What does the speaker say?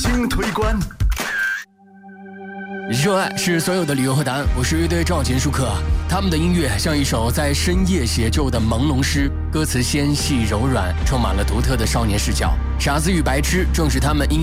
请推关。 热爱是所有的理由和答案。我是乐队赵钱舒克，他们的音乐像一首在深夜写就的朦胧诗，歌词纤细柔软，充满了独特的少年视角。傻子与白痴正是他们音